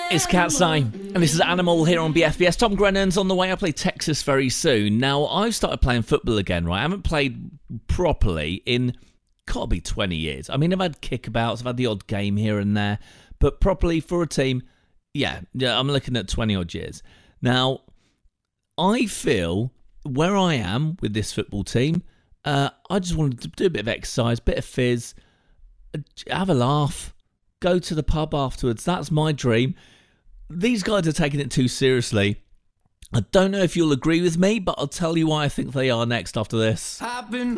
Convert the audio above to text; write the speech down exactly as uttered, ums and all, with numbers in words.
It's Cat's Eye, and this is Animal here on B F B S. Tom Grennan's on the way. I play Texas very soon. Now, I've started playing football again, right? I haven't played properly in, gotta be twenty years. I mean, I've had kickabouts, I've had the odd game here and there, but properly for a team, yeah, yeah, I'm looking at twenty-odd years. Now, I feel where I am with this football team, uh, I just wanted to do a bit of exercise, bit of fizz, have a laugh, go to the pub afterwards. That's my dream. These guys are taking it too seriously. I don't know if you'll agree with me, but I'll tell you why I think they are next after this. I've been